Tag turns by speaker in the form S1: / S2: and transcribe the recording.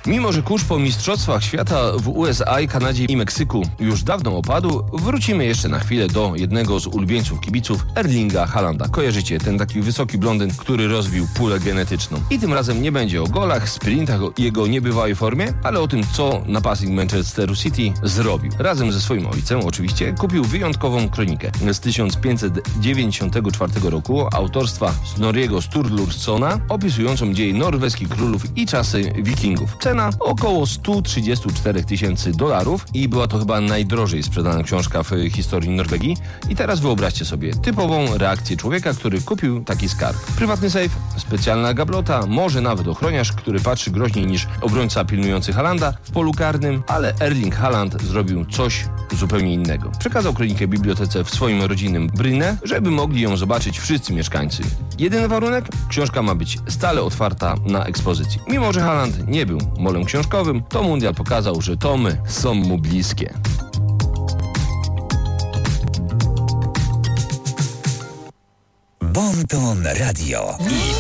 S1: Mimo że kurz po mistrzostwach świata w USA, Kanadzie i Meksyku już dawno opadł, wrócimy jeszcze na chwilę do jednego z ulubieńców kibiców, Erlinga Haalanda. Kojarzycie, ten taki wysoki blondyn, który rozbił pulę genetyczną. I tym razem nie będzie o golach, sprintach, o jego niebywałej formie, ale o tym, co napastnik Manchesteru City zrobił. Razem ze swoim ojcem oczywiście kupił wyjątkową kronikę z 1594 roku autorstwa Snorriego Sturlusona, opisującą dzieje norweskich królów i czasy wikingów. Cena około $134 tysięcy i była to chyba najdrożej sprzedana książka w historii Norwegii. I teraz wyobraźcie sobie typową reakcję człowieka, który kupił taki skarb. Prywatny sejf, specjalna gablota, może nawet ochroniarz, który patrzy groźniej niż obrońca pilnujący Haalanda w polu karnym, ale Erling Haaland zrobił coś zupełnie innego. Przekazał kronikę bibliotece w swoim rodzinnym Brynne, żeby mogli ją zobaczyć wszyscy mieszkańcy. Jedyny warunek? Książka ma być stale otwarta na ekspozycji. Mimo że Haaland nie był molem książkowym, to mundial pokazał, że tomy są mu bliskie.
S2: Bon Ton Radio.